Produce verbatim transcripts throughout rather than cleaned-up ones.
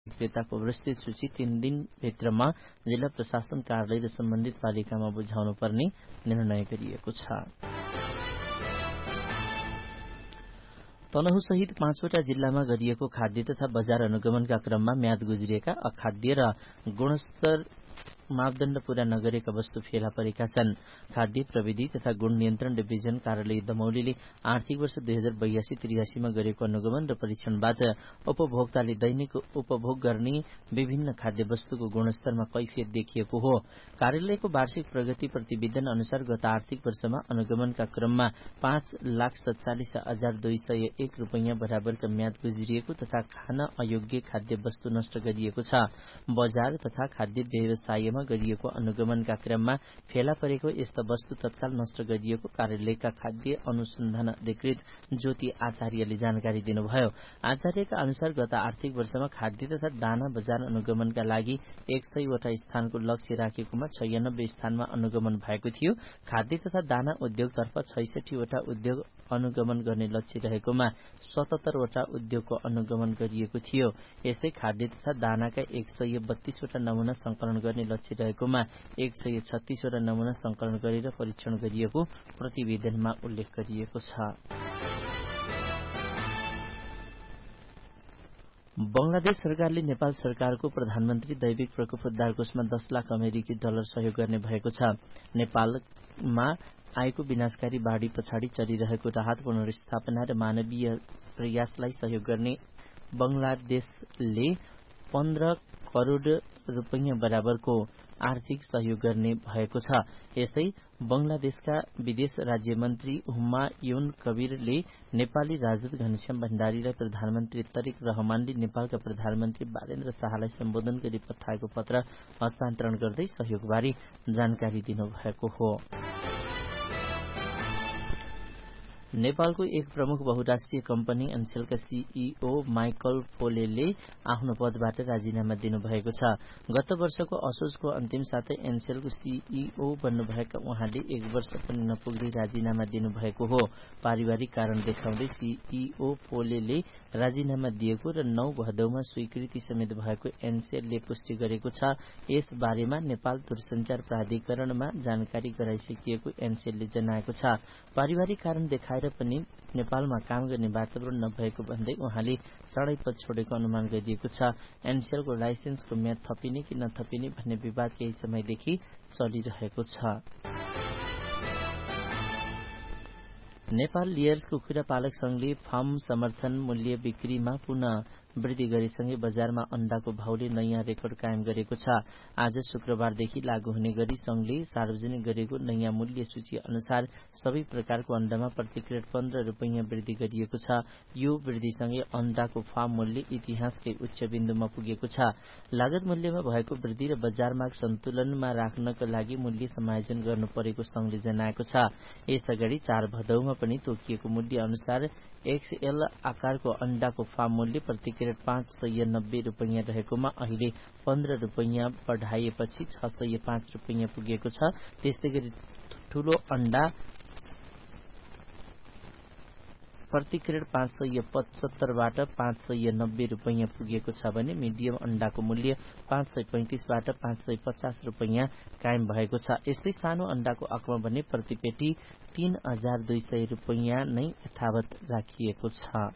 विक्रेताको विस्तृत सूची तीन दिनभित्रमा जिल्ला प्रशासन कार्यालय र सम्बन्धित पालिकामा बुझाउनु पर्ने निर्णय गरिएको छ। तनहु सहित पाँचवटा जिल्लामा गरिएको खाद्य तथा बजार अनुगमनका क्रममा म्याद गुज्रिएका अखाद्य र गुणस्तर मापदण्ड पूरा नगरेका वस्तु फेला परेका छन्। खाद्य प्रविधि तथा गुण नियन्त्रण डिभिजन कार्यालय दमौलीले आर्थिक वर्ष दुई हजार बयासी त्रियासीमा गरेको अनुगमन र परीक्षणबाट उपभोक्ताले दैनिक उपभोग गर्ने विभिन्न खाद्य वस्तुको गुणस्तरमा कैफियत देखिएको हो। कार्यालयको वार्षिक प्रगति प्रतिवेदन अनुसार गत आर्थिक वर्षमा अनुगमनका क्रममा पाँच लाख सत्तालिस हजार दुई सय एक रूपियाँ बराबरका म्याद गुज्रिएको तथा खान अयोग्य खाद्य वस्तु नष्ट गरिएको छ। बजार तथा खाद्य व्यवसायमा गरिएको अनुगमनका क्रममा फेला परेको यस्ता वस्तु तत्काल नष्ट गरिएको कार्यालयका खाद्य अनुसन्धान अधिकृत ज्योति आचार्यले जानकारी दिनुभयो। आचार्यका अनुसार गत आर्थिक वर्षमा खाद्य तथा दाना बजार अनुगमनका लागि एक सय वटा स्थानको लक्ष्य राखेकोमा छयानब्बे स्थानमा अनुगमन भएको थियो। खाद्य तथा दाना उद्योगतर्फ छैसठी वटा उद्योग अनुगमन गर्ने लक्ष्य रहेकोमा सतहत्तर वटा उद्योगको अनुगमन गरिएको थियो। यस्तै खाद्य तथा दानाका एक सय बत्तीस वटा नमूना संकलन गर्ने लक्ष्य रहेकोमा एक सय छत्तीस वटा नमूना संकलन गरेर परीक्षण गरिएको प्रतिवेदनमा उल्लेख गरिएको छ। बंगलादेश सरकारले नेपाल सरकारको प्रधानमन्त्री दैविक प्रकोप उद्धार कोषमा दस लाख अमेरिकी डलर सहयोग गर्ने भएको छ। नेपालमा आएको विनाशकारी बाढ़ी पछाडि चलिरहेको राहत पुनर्स्थापना र मानवीय प्रयासलाई सहयोग गर्ने बंगलादेशले पन्ध्र करोड़ रूपियाँ बराबरको आर्थिक सहयोग गर्ने भएको छ। यसै बंगलादेशका विदेश राज्य मन्त्री हुमायून कबीरले नेपाली राजदूत घनश्याम भण्डारीलाई प्रधानमन्त्री तरिक रहमानले नेपालका प्रधानमन्त्री बालेन्द्र शाहलाई सम्बोधन गरी पठाएको पत्र हस्तान्तरण गर्दै सहयोगबारे जानकारी दिनुभएको हो। नेपालको एक प्रमुख बहुराष्ट्रिय कम्पनी एनसेलका सीईओ माइकल फोलेले आफ्नो पदबाट राजीनामा दिनुभएको छ। गत वर्षको असोजको अन्तिम साथै एनसेलको सीईओ बन्नुभएका उहाँले एक वर्ष पनि नपुग्दै राजीनामा दिनुभएको हो। पारिवारिक कारण देखाउँदै सीईओ फोलेले राजीनामा दिएको र नौ भदौमा स्वीकृति समेत भएको एनसेलले पुष्टि गरेको छ। यस बारेमा नेपाल दूरसञ्चार प्राधिकरणमा जानकारी गराइसकिएको एनसेलले जनाएको छ। पारिवारिक कारण देखाएर पनि नेपालमा काम गर्ने वातावरण नभएको भन्दै उहाँले चढाई पद छोडेको अनुमान गरिएको छ। एनसेलको लाइसेन्सको म्याद थपिने कि नथपिने भन्ने विवाद केही समयदेखि चलिरहेको छ। नेपाल लियर्स कुखुरा पालक संघले फार्म समर्थन मूल्य बिक्रीमा पुनः वृद्धि गरेसँगै बजारमा अण्डाको भाउले नयाँ रेकर्ड कायम गरेको छ। आज शुक्रबारदेखि लागू हुने गरी संघले सार्वजनिक गरेको नयाँ मूल्य सूची अनुसार सबै प्रकारको अण्डामा प्रति क्रेट पन्ध्र रूपियाँ वृद्धि गरिएको छ। यो वृद्धिसँगै अण्डाको फार्म मूल्य इतिहासकै उच्च बिन्दुमा पुगेको छ। लागत मूल्यमा भएको वृद्धि र बजार माग सन्तुलनमा राख्नका लागि मूल्य समायोजन गर्नु परेको संघले जनाएको छ। यसअगाडि चार भदौमा पनि तोकिएको मूल्य अनुसार एक्सएल आकारको अण्डाको फार्म मूल्य प्रति क्रेट पाँच सय नब्बे रूपियाँ रहेकोमा अहिले पन्ध्र रूपियाँ बढाएपछि छ सय पाँच रूपियाँ पुगेको छ। त्यस्तै गरी ठूलो अण्डा प्रति क्रेट पाँच सय पचहत्तरबाट पाँच सय नब्बे रूपियाँ पुगेको छ भने मिडियम अण्डाको मूल्य पाँच सय पैंतिसबाट पाँच सय पचास रूपियाँ कायम भएको छ। यस्तै सानो अण्डाको अकमा भने प्रति पेटी तीन हजार दुई सय रूपियाँ नै यथावत राखिएको छ।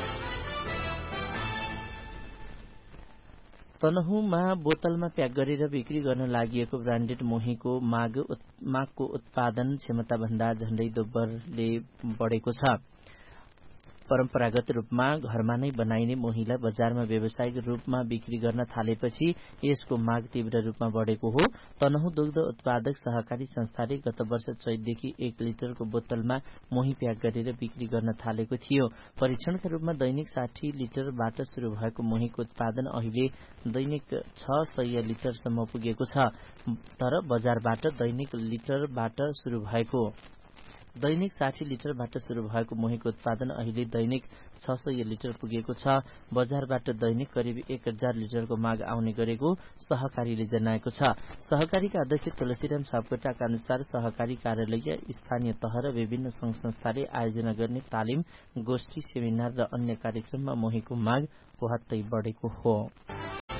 तनहुमा बोतलमा प्याक गरेर बिक्री गर्न लागि ब्रान्डेड मोहीको माग मागको उत्पादन क्षमता भन्दा झण्डै दोब्बरले बढेको छ। परम्परागत रूपमा घरमा नै बनाइने मोहीलाई बजारमा व्यावसायिक रूपमा बिक्री गर्न थालेपछि यसको माग तीव्र रूपमा बढेको हो। तनहु दुग्ध उत्पादक सहकारी संस्थाले गत वर्ष चैतदेखि एक लिटरको बोतलमा मोही प्याक गरेर बिक्री गर्न थालेको थियो। परीक्षणका रूपमा दैनिक साठी लिटरबाट शुरू भएको मोहीको उत्पादन अहिले दैनिक छ सय लिटरसम्म पुगेको छ। तर बजारबाट दैनिक लिटरबाट शुरू भएको दैनिक साठी लिटरबाट शुरू भएको मोहीको उत्पादन अहिले दैनिक छ सय लिटर पुगेको छ। बजारबाट दैनिक करिब एक हजार लिटरको माग आउने गरेको सहकारीले जनाएको छ। सहकारीका अध्यक्ष तुलसीराम सापकोटाका अनुसार सहकारी कार्यालय स्थानीय तह र विभिन्न संघ संस्थाले आयोजना गर्ने तालिम, गोष्ठी, सेमिनार र अन्य कार्यक्रममा मोहीको माग वात्तै बढेको हो।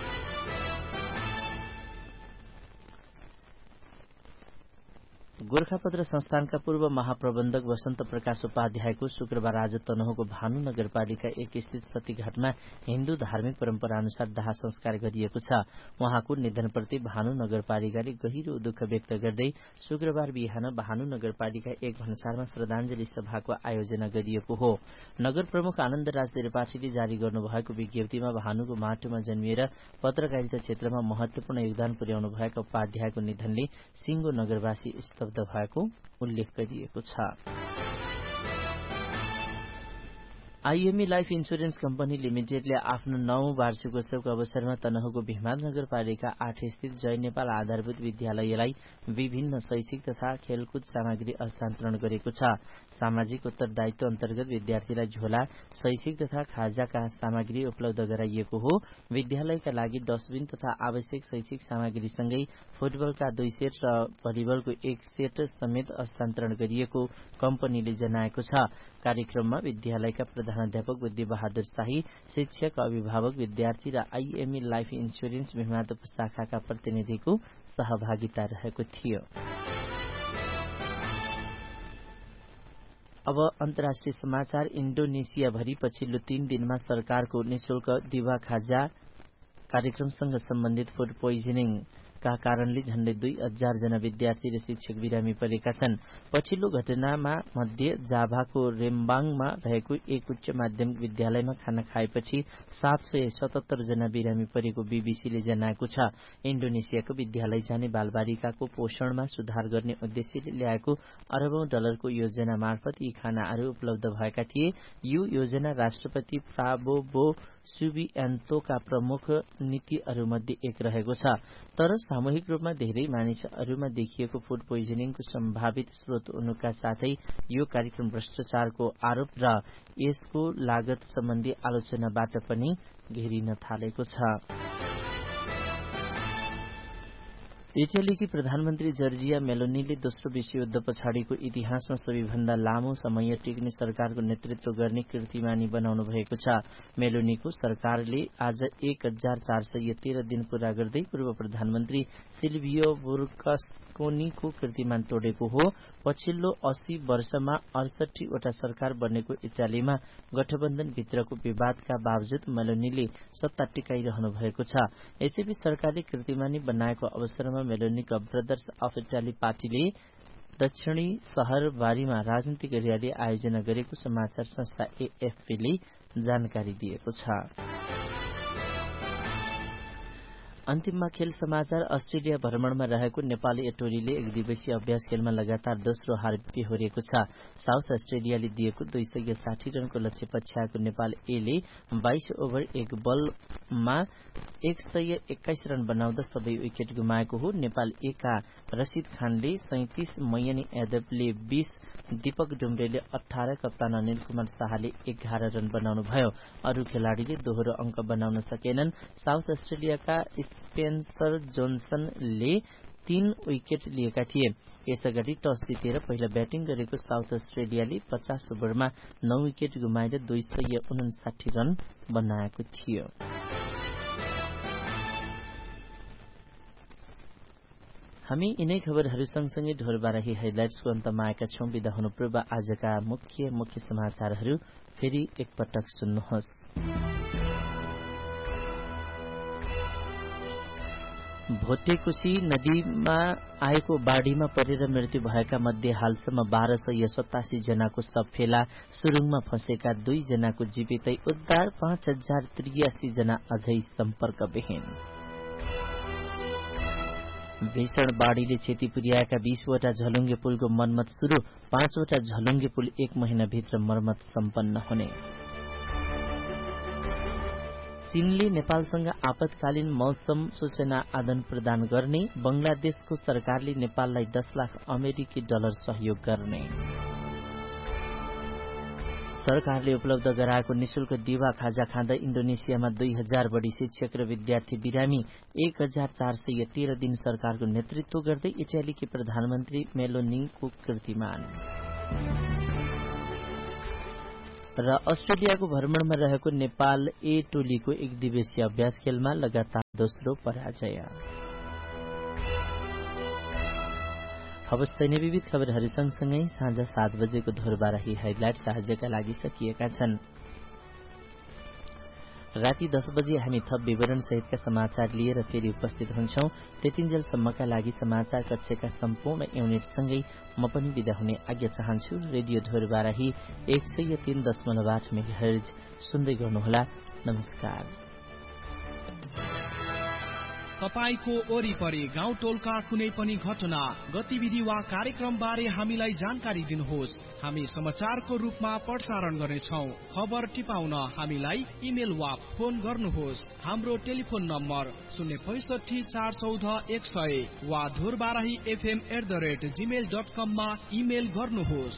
गोरखापत्र संस्थानका पूर्व महाप्रबन्धक वसन्त प्रकाश उपाध्यायको शुक्रबार आज तनहुँको भानु नगरपालिका एक स्थित सतीघाटमा हिन्दू धार्मिक परम्परा अनुसार दाह संस्कार गरिएको छ। उहाँको निधनप्रति भानु नगरपालिकाले गहिरो दुःख व्यक्त गर्दै शुक्रबार बिहान भानु नगरपालिका एक भन्सारमा श्रद्धाञ्जली सभाको आयोजना गरिएको हो। नगर प्रमुख आनन्द राज त्रिपाठीले जारी गर्नुभएको विज्ञप्तिमा भानुको माटोमा जन्मिएर पत्रकारिता क्षेत्रमा महत्वपूर्ण योगदान पुर्याउनु भएका उपाध्यायको निधनले सिंगो नगरवासी स्तब्ध भएको उल्लेख गरिएको छ। आईएमई लाइफ इन्स्योरेन्स कम्पनी लिमिटेडले आफ्नो नौ वार्षिकोत्सवको अवसरमा तनहुँको भिमाद नगरपालिका आठ स्थित जय नेपाल आधारभूत विद्यालयलाई विभिन्न शैक्षिक तथा खेलकुद सामग्री हस्तान्तरण गरेको छ। सामाजिक उत्तरदायित्व अन्तर्गत विद्यार्थीलाई झोला, शैक्षिक तथा खाजाका सामग्री उपलब्ध गराइएको हो। विद्यालयका लागि डस्टबिन तथा आवश्यक शैक्षिक सामग्रीसँगै फुटबलका दुई सेट र भलिबलको एक सेट समेत हस्तान्तरण गरिएको कम्पनीले जनाएको छ। कार्यक्रममा विद्यालयका प्रधानाध्यापक बुद्धि बहादुर शाही, शिक्षक, अभिभावक, विद्यार्थी र आईएमई लाइफ इन्स्योरेन्स भिमाद शाखाका प्रतिनिधिको सहभागिता रहेको थियो। अब अन्तर्राष्ट्रिय समाचार। इन्डोनेसियाभरि पछिल्लो तीन दिनमा सरकारको निशुल्क दिवा खाजा कार्यक्रमसँग सम्बन्धित फूड पोइजनिङ का कारणले झण्डै दुई हजार जना विद्यार्थी र शिक्षक बिरामी परेका छन्। पछिल्लो घटनामा मध्ये जाभाको रेम्बाङमा रहेको एक उच्च माध्यमिक विद्यालयमा खाना खाएपछि सात सय सतहत्तर जना बिरामी परेको बीबीसीले जनाएको छ। इन्डोनेसियाको विद्यालय जाने बालबालिकाको पोषणमा सुधार गर्ने उद्देश्यले ल्याएको अरबौं डलरको योजना मार्फत यी खानाहरू उपलब्ध भएका थिए। यो योजना राष्ट्रपति प्राबोवो सुबियान्तोका प्रमुख नीतिहरूमध्ये एक रहेको छ। तर सामूहिक रूपमा धेरै मानिसहरूमा देखिएको फूड पोइजनिङको सम्भावित स्रोत हुनुका साथै यो कार्यक्रम भ्रष्टाचारको आरोप र यसको लागत सम्बन्धी आलोचनाबाट पनि घेरिन थालेको छ। इटलीकी प्रधानमन्त्री जर्जिया मेलोनीले दोस्रो विश्वयुद्ध पछाडिको इतिहासमा सबैभन्दा लामो समय टिक्ने सरकारको नेतृत्व गर्ने कीर्तिमानी बनाउनु भएको छ। मेलोनीको सरकारले आज एक हजार चार सय तेह्र दिन पूरा गर्दै पूर्व प्रधानमन्त्री सिल्भियो बर्लुस्कोनीको कीर्तिमान तोडेको हो। पछिल्लो अस्सी वर्षमा अडसठी वटा सरकार बनेको इटालीमा गठबन्धनभित्रको विवादका बावजुद मेलोनीले सत्ता टिकाइरहनु भएको छ। यसैबीच सरकारले कीर्तिमानी बनाएको अवसरमा मेलोनीका ब्रदर्स अफ इटाली पार्टीले दक्षिणी शहर बारीमा राजनीतिक र्याली आयोजना गरेको समाचार संस्था एएफपीले जानकारी दिएको छ। अन्तिममा खेल समाचार। अस्ट्रेलिया भ्रमणमा रहेको नेपाली टोलीले एक दिवसीय अभ्यास खेलमा लगातार दोस्रो हार बेहोरेको छ। साउथ अस्ट्रेलियाले दिएको दुई सय साठी रनको लक्ष्य पछ्याएको नेपाल एले बाइस ओभर एक बलमा एक सय एक्काइस रन बनाउँदा सबै विकेट गुमाएको हो। नेपाल ए का रशिद खानले सैंतीस, मयनी यादवले बीस, दीपक डुम्रेले अठारह, कप्तान अनिल कुमार शाहले एघार रन बनाउनु भयो। अरू खेलाड़ीले दोहोरो अंक बनाउन सकेनन्। साउथ अस्ट्रेलियाका स्पेन्सर जोन्सनले तीन विकेट लिएका थिए। यसअघि टस जितेर पहिला ब्याटिङ गरेको साउथ अस्ट्रेलियाले पचास ओभरमा नौ विकेट गुमाएर दुई सय उनसाठी रन बनाएको थियो। हामी यिनै खबरहरू सँगसँगै ढोरबाराही हाइलाइट्सको अन्तमा आएका छौं। बिदा हुनु पूर्व आजका मुख्य मुख्य समाचारहरू फेरि एकपटक सुन्नुहोस्। भोटेकोशी नदीमा आएको बाढ़ीमा परेर मृत्यु भएका मध्ये हालसम्म बाह्र सय सतासी जनाको शव फेला। सुरुङमा फँसेका दुई जनाको जीवितै उद्धार। पाँच हजार त्रियासी जना अझै सम्पर्कविहीन। भीषण बाढ़ीले क्षति पुर्याएका बीसवटा झलुङ्गे पुलको मर्मत शुरू। पाँचवटा झलुङ्गे पुल एक महिनाभित्र मर्मत सम्पन्न हुने। चीनले नेपालसँग आपतकालीन मौसम सूचना आदान प्रदान गर्ने। बंगलादेशको सरकारले नेपाललाई दस लाख अमेरिकी डलर सहयोग गर्ने। सरकारले उपलब्ध गराएको निशुल्क दिवा खाजा खाँदा इन्डोनेसियामा दुई हजार बढ़ी शिक्षक र विद्यार्थी बिरामी। एक हजार चार सय तेह्र दिन सरकारको नेतृत्व गर्दै इटालीकी प्रधानमन्त्री मेलोनीको कीर्तिमान। र अस्ट्रेलियाको भ्रमणमा रहेको नेपाल ए टोलीको एक दिवसीय अभ्यास खेलमा लगातार दोस्रो पराजय। हवस् त विविध खबरहरू सँगसँगै साँझ सात बजेको धोरबाराही हेडलाइट साहाଯ୍यका लागि सकिएका छन्। राति दस बजे हामी थप विवरण सहितका समाचार लिएर फेरि उपस्थित हुन्छौं। त्यतिन्जेलसम्मका लागि समाचार कक्षका सम्पूर्ण युनिटसँगै म पनि विदा हुने आज्ञा चाहन्छु। रेडियो धोरबाराही एक सय तीन दशमलव आठ मेगाहर्ज सुन्दै गर्नुहोला। नमस्कार। तपाईको वरिपरि गाउँ टोलका कुनै पनि घटना गतिविधि वा कार्यक्रम बारे हामीलाई जानकारी दिनुहोस्। हामी समाचारको रूपमा प्रसारण गर्नेछौं। खबर टिपाउन हामीलाई इमेल वा फोन गर्नुहोस्। हाम्रो टेलिफोन नम्बर शून्य पैसठी चार चौध एक सय वा धोरबाराही FM at the rate Gmail dot कम मा इमेल गर्नुहोस्।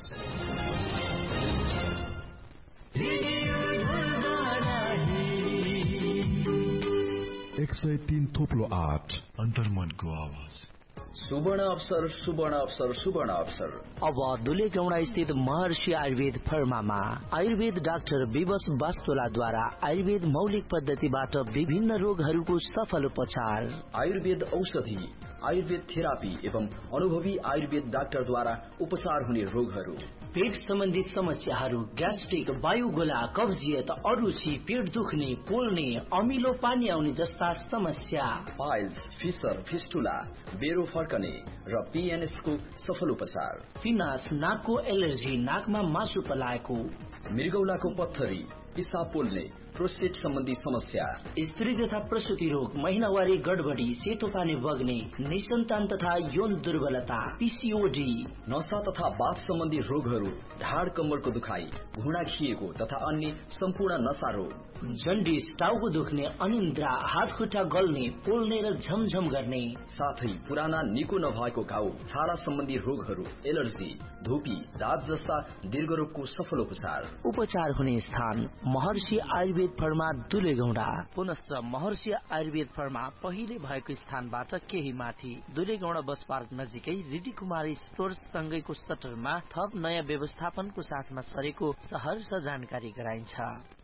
एक सय तीन थोप्लो आठ अन्तर्मनको आवाज। सुवर्ण अवसर सुवर्ण अवसर सुवर्ण अवसर अब दुलेगौंडा स्थित महर्षि आयुर्वेद फर्मामा आयुर्वेद डाक्टर विवश वास्तोलाद्वारा आयुर्वेद मौलिक पद्धतिबाट विभिन्न रोगहरूको सफल उपचार। आयुर्वेद औषधि, आयुर्वेद थेरापी एवं अनुभवी आयुर्वेद डाक्टरद्वारा उपचार हुने रोगहरू, पेट सम्बन्धी समस्याहरू, ग्यास्ट्रिक, वायुगोला, कब्जियत, अरुची, पेट दुख्ने, पोल्ने, अमिलो पानी आउने जस्ता समस्या, पाइल्स, फिसर, फिस्टुला, बेरो फर्कने र पीएनएस को सफल उपचार, फिनास, नाकको एलर्जी, नाकमा मासु पलाएको, मृगौलाको पत्थरी, पिसाब पोल्ने, प्रोस्टेट सम्बन्धी समस्या, स्त्री तथा प्रसूति रोग, महिनावारी गडबडी, सेतो पानी बग्ने, निसन्तान तथा यौन दुर्बलता, पीसीओडी, नशा तथा बाथ सम्बन्धी रोगहरू, ढाड कम्मरको दुखाइ, घुँडा खिएको तथा अन्य सम्पूर्ण नशा रोग, जन्डिस, टाउको दुख्ने, अनिन्द्रा, हात खुट्टा गल्ने, पोल्ने र झमझम गर्ने, साथै पुराना निको नभएको घाउ, छाला सम्बन्धी रोगहरू, एलर्जी, धुपी, दाँत जस्ता दीर्घरोगको सफल उपचार। उपचार हुने स्थान महर्षि आयुर्वेद फर्मा दुलेगौंडा। पुनश्च महर्षि आयुर्वेद फर्मा पहिले भएको स्थानबाट केही माथि दुलेगौंडा बस पार्क नजिकै रिडी कुमारी स्टोर्स सँगैको सटरमा थप नयाँ व्यवस्थापनको साथमा सरेको सहर्ष जानकारी गराइन्छ।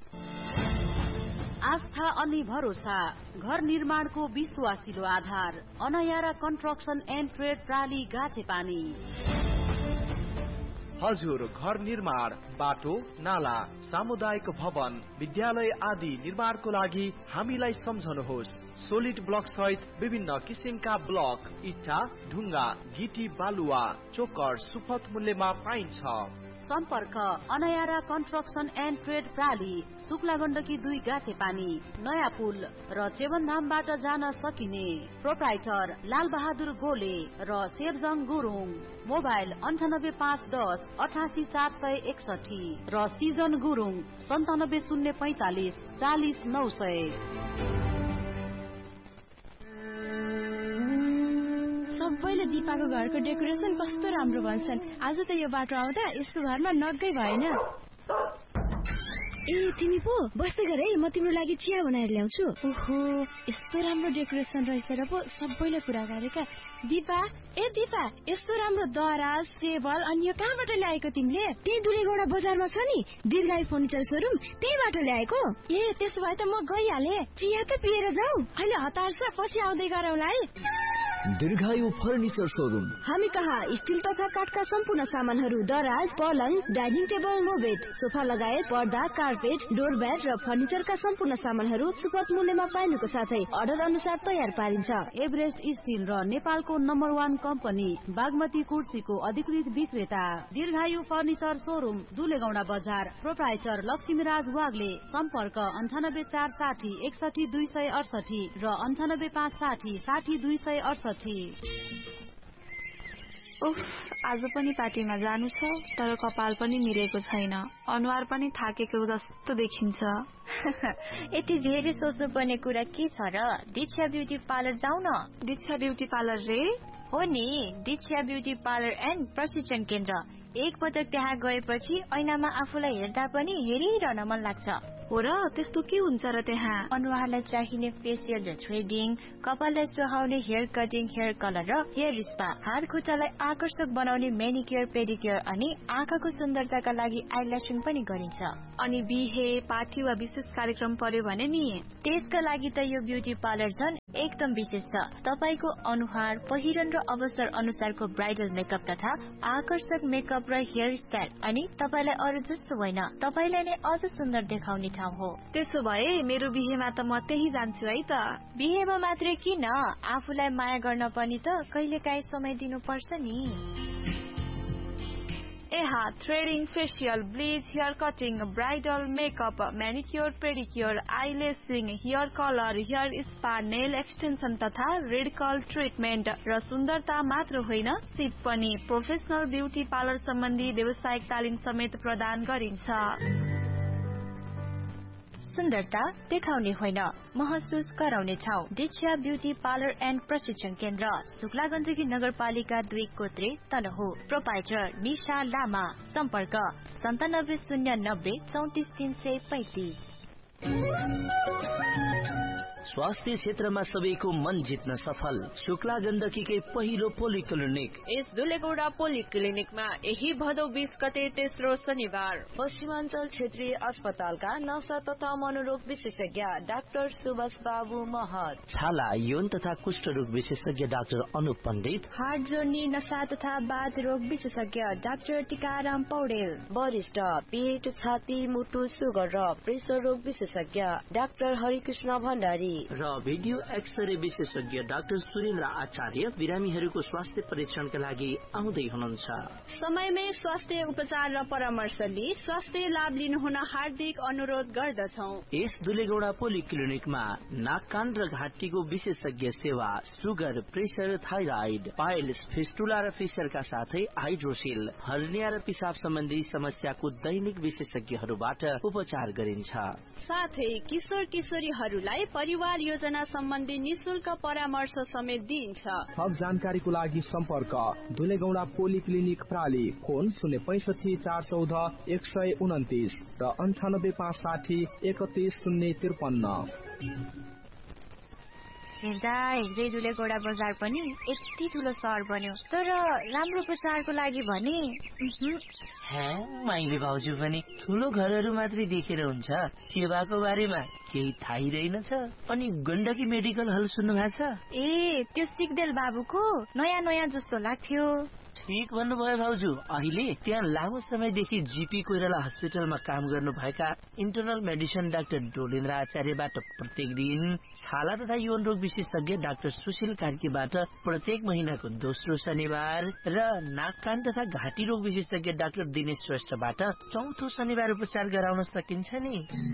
आस्था अनि भरोसा, घर निर्माणको विश्वासिलो आधार, अनायारा कन्स्ट्रक्सन एन्ड ट्रेड प्राली गाछेपानी। हजुर, घर निर्माण, बाटो, नाला, सामुदायिक भवन, विद्यालय आदि निर्माणको लागि हामीलाई सम्झनुहोस्। सोलिड ब्लक सहित विभिन्न किसिमका ब्लक, इट्टा, ढुङ्गा, गिटी, बालुवा, चोकर सुपथ मूल्यमा पाइन्छ। सम्पर्क अनायारा construction and trade प्राली, Shukla Gandaki दुई गाछे पानी, नयाँ पुल र चेवनधामबाट जान सकिने। प्रोप्राइटर लाल बहादुर गोले र शेरजङ गुरुङ। मोबाइल अन्ठानब्बे पाँच दस अठासी चार सय एकसठी र सिजन गुरुङ सन्तानब्बे शून्य पैंतालिस चालिस नौ सय। सबैले दिपाको घरको डेकोरेसन कस्तो राम्रो भन्छन्। आज त यो बाटो आउँदा यसको घरमा नगै भएन। ए तिमी पो बस्दै गर है, म तिम्रो लागि चिया बनाएर ल्याउँछु। ओहो, यस्तो राम्रो डेकोरेसन रहेछ र पो सबैले कुरा गरेका। दिपा, ए दिपा, यस्तो राम्रो दराज, टेबल अनि यो कहाँबाट ल्याएको तिमीले? त्यही दुलेगौंडा बजारमा छ नि दीर्घायु फर्निचर सोरुम, त्यहीबाट ल्याएको। ए त्यसो भए त म गइहाले। चिया त पिएर जाऊ। अहिले हतार छ, पछि आउँदै गरौँला है। दीर्घायु फर्निचर सोरुम। हामी कहाँ स्टिल तथा काठका सम्पूर्ण सामानहरू, दराज, पलङ, डाइनिङ टेबल, मोबेड, सोफा लगायत पर्दा, कार्पेट, डोरब्याट र फर्निचरका सम्पूर्ण सामानहरू सुपथ मूल्यमा पाइनुको साथै अर्डर अनुसार तयार पारिन्छ। एभरेस्ट स्टिल र नेपालको नम्बर वान कम्पनी बागमती कुर्सीको अधिकृत विक्रेता दीर्घायु फर्निचर सोरुम, दुलेगौंडा बजार। प्रोप्राइटर लक्ष्मीराज वाग्ले। सम्पर्क अन्ठानब्बे चार साठी एकसठी दुई सय अडसठी र अन्ठानब्बे पाँच साठी साठी दुई सय अडसठी। उफ, आज पनि पार्टीमा जानु छ, तर कपाल पनि मिलेको छैन, अनुहार पनि थाकेको जस्तो देखिन्छ। यति धेरै सोच्नुपर्ने कुरा के छ र? दीक्षा ब्युटी पार्लर जाऊ न। दीक्षा ब्युटी पार्लर रे? हो नि, दीक्षा ब्युटी पार्लर एन्ड प्रशिक्षण केन्द्र। एक पटक त्यहाँ गएपछि ऐनामा आफूलाई हेर्दा पनि हेरिरहन मन लाग्छ। हो र, त्यस्तो के हुन्छ र त्यहाँ? अनुहारलाई चाहिने फेसियल र थ्रेडिङ, कपाललाई सुहाउने हेयर कटिङ, हेयर कलर र हेयर स्पा, हात खुट्टालाई आकर्षक बनाउने मेनिक्योर, पेडिक्योर अनि आँखाको सुन्दरताका लागि आइल्यासिङ पनि गरिन्छ। अनि बिहे, पार्टी वा विशेष कार्यक्रम पर्यो भने नि त्यसका लागि त यो ब्युटी पार्लर झन् एकदम विशेष छ। तपाईको अनुहार, पहिरन र अवसर अनुसारको ब्राइडल मेकअप तथा आकर्षक मेकअप र हेयर स्टाइल अनि तपाईलाई अरू जस्तो होइन, तपाईलाई नै अझ सुन्दर देखाउने ठाउँ हो। त्यसो भए मेरो बिहेमा त म त्यही जान्छु है त। बिहेमा मात्रै किन, आफूलाई माया गर्न पनि त कहिलेकाहीँ समय दिनुपर्छ नि। यहाँ threading, facial, bleach, hair cutting, bridal makeup, म्यानिक्योर, pedicure, आइलेसिङ, hair colour, hair spa, nail extension तथा रेडिकल ट्रिटमेन्ट र सुन्दरता मात्र होइन, सिप पनि प्रोफेसनल ब्युटी पार्लर सम्बन्धी व्यावसायिक तालिम समेत प्रदान गरिन्छ। सुन्दरता देखाउने होइन, महसुस गराउने ठाउँ दिक्षा ब्युटी पार्लर एन्ड प्रशिक्षण केन्द्र, शुक्ला गण्डकी नगरपालिका दुई कोत्रे तनहु। प्रोपाइटर निशा लामा। सम्पर्क सन्तानब्बे शून्य नब्बे चौतिस तीन सय पैंतिस। स्वास्थ्य क्षेत्रमा सबैको मन जित्न सफल शुक्ला गण्डकीकै पहिलो पोलिक्लिनिक। यस दुलेगौडा पोलिक्लिनिकमा यही भदौ बीस गते तेस्रो शनिबार पश्चिमाञ्चल क्षेत्रीय अस्पतालका नसा तथा मनोरोग विशेषज्ञ डाक्टर सुभाष बाबु महत, छाला, यौन तथा कुष्ठ रोग विशेषज्ञ डाक्टर अनुप पण्डित, हार्ट जोर्नी, नसा तथा बाथ रोग विशेषज्ञ डाक्टर टिकाराम पौडेल, वरिष्ठ पेट, छाती, मुटु, सुगर र प्रेसर रोग विशेषज्ञ डाक्टर हरिकृष्ण भण्डारी र भिडियो एक्सरे विशेषज्ञ डाक्टर सुरेन्द्र आचार्य बिरामीहरूको स्वास्थ्य परीक्षणका लागि आउँदै हुनुहुन्छ। समयमै स्वास्थ्य उपचार र परामर्श लिई स्वास्थ्य लाभ लिनुहुन हार्दिक अनुरोध गर्दछौं। यस दुलेगौडा पोलिक्लिनिकमा नाक, कान र घाँटीको विशेषज्ञ सेवा, sugar, pressure, thyroid, piles, fistula र फिसरका साथै हाइड्रोसिल, हर्निया र पिसाब सम्बन्धी समस्याको दैनिक विशेषज्ञहरूबाट उपचार गरिन्छ। साथै किशोर किशोरीहरूलाई परिवार योजना सम्बन्धी निशुल्क परामर्श समेत दिइन्छ। थप जानकारीको लागि सम्पर्क दुलेगौडा पोलिक्लिनिक प्राली, फोन शून्य पैंसठी चार चौध एक सय उन्तिस र अन्ठानब्बे पाँच साठी एकतिस शून्य त्रिपन्न। हेर्दा हेर्दै दुलेगौडा बजार पनि यति ठुलो सहर बन्यो, तर राम्रो प्रचारको लागि भने माइली भाउजू पनि ठुलो घरहरू मात्रै देखेर हुन्छ, सेवाको बारेमा केही थाहै रहेनछ। अनि गण्डकी मेडिकल हल सुन्नु भएको छ? ए, त्यो सिग्देल बाबुको नयाँ नयाँ जस्तो लाग्थ्यो। ठीक भन्नुभयो भाउजू। अहिले त्यहाँ लामो समयदेखि जीपी कोइराला हस्पिटलमा काम गर्नुभएका इन्टरनल मेडिसिन डाक्टर डोलेन्द्र आचार्यबाट प्रत्येक दिन, छाला तथा यौन रोग विशेषज्ञ डाक्टर सुशील कार्कीबाट प्रत्येक महिनाको दोस्रो शनिबार र नाक, कान तथा घाँटी रोग विशेषज्ञ डाक्टर दिनेश श्रेष्ठबाट चौथो शनिबार उपचार गराउन सकिन्छ नि।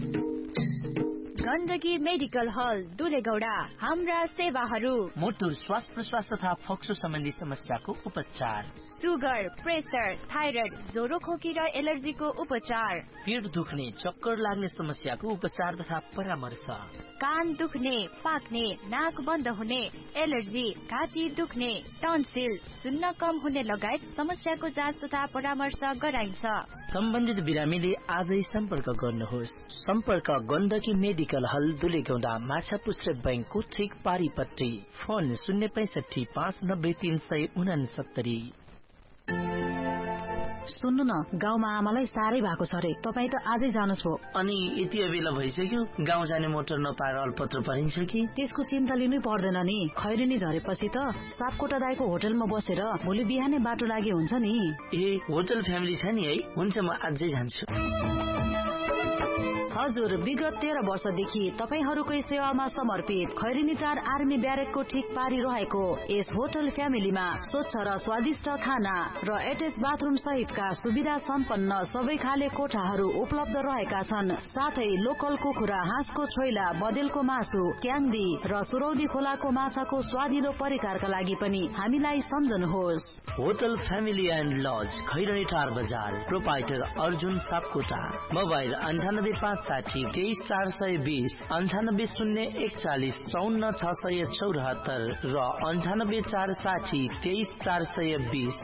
गण्डकी मेडिकल हल दुलेगौडा। हाम्रा सेवाहरू: मुटु, श्वास प्रश्वास तथा फोक्सो सम्बन्धी समस्याको उपचार, सुगर, प्रेसर, थाइराइड, ज्वरो, खोकी र एलर्जीको उपचार, पेट दुख्ने, चक्कर लाग्ने समस्याको उपचार तथा परामर्श, कान दुख्ने, पाक्ने, नाक बन्द हुने, एलर्जी, घाँटी दुख्ने, टन्सिल, सुन्न कम हुने लगायत समस्याको जाँच तथा परामर्श गराइन्छ। सम्बन्धित बिरामीले आजै सम्पर्क गर्नुहोस्। सम्पर्क गण्डकी मेडिकल हल दुलेगौडा, माछापुच्छ्रे बैंकको ठिक पारिपट्टि। फोन शून्य पैंसठी पाँच नब्बे तीन सय उनासत्तरी। सुन्नु न, गाउँमा आमालाई साह्रै भएको छ रे, तपाईँ त आजै जानुहोस् भो। अनि यति बेला भइसक्यो, गाउँ जाने मोटर नपाएर अल्पत्र परिन्छ कि? त्यसको चिन्ता लिनै पर्दैन नि। खैरेनी झरेपछि त सापकोटा दाइको होटलमा बसेर भोलि बिहानै बाटो लागि हुन्छ नि। ए, होटल फ्यामिली छ नि है? हुन्छ, म आजै जान्छु। हजुर, विगत तेह्र वर्षदेखि तपाईहरूकै सेवामा समर्पित खैरेनीटार आर्मी ब्यारेकको ठिक पारी रहेको यस होटल फ्यामिलीमा स्वच्छ र स्वादिष्ट खाना र एटेच बाथरूम सहितका सुविधा सम्पन्न सबै खाले कोठाहरू उपलब्ध रहेका छन्। साथै लोकल कुखुरा, हाँसको छोइला, बदेलको मासु, क्याङ्दी र सुरौदी खोलाको माछाको स्वादिलो परिकारका लागि पनि हामीलाई सम्झनुहोस्। होटल फ्यामिली एन्ड लज, खैरेनीटार बजार। प्रोपाइटर अर्जुन सापकोटा। मोबाइल अन्ठानब्बे पाँच साठी तेइस चार सय बीस, अन्ठानब्बे शून्य एकचालिस चौन्न छ सय चौरात्तर र अन्ठानब्बे चार साठी तेइस चार सय बीस।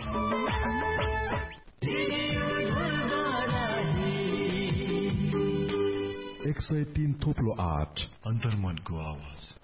एक सय तीन थोप्लो आठ अन्तर्मनको आवाज।